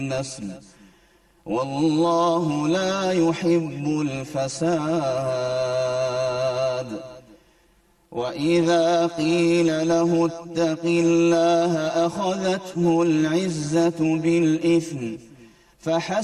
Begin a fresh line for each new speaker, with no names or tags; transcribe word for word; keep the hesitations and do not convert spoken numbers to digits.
النسل والله لا يحب الفساد. وإذا قيل له اتق الله أخذته العزة بالإثم فحسبه